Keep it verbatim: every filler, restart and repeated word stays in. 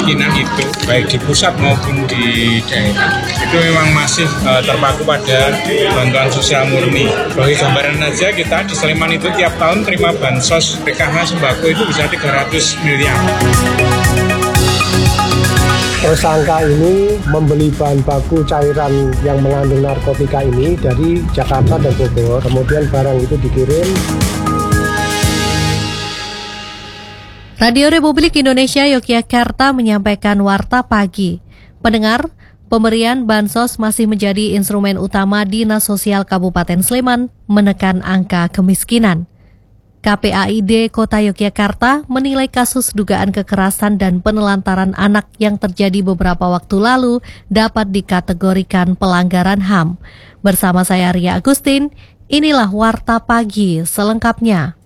kemiskinan itu, baik di pusat maupun di daerah, itu memang masih uh, terpaku pada bantuan sosial murni. Bagi gambaran aja, kita di Sleman itu tiap tahun terima bansos P K H sembako itu bisa tiga ratus miliar. Tersangka ini membeli bahan baku cairan yang mengandung narkotika ini dari Jakarta dan Bogor, kemudian barang itu dikirim. Radio Republik Indonesia Yogyakarta menyampaikan Warta Pagi. Pendengar, pemberian bansos masih menjadi instrumen utama Dinas Sosial Kabupaten Sleman menekan angka kemiskinan. K P A I D Kota Yogyakarta menilai kasus dugaan kekerasan dan penelantaran anak yang terjadi beberapa waktu lalu dapat dikategorikan pelanggaran H A M. Bersama saya Ria Agustin, inilah Warta Pagi selengkapnya.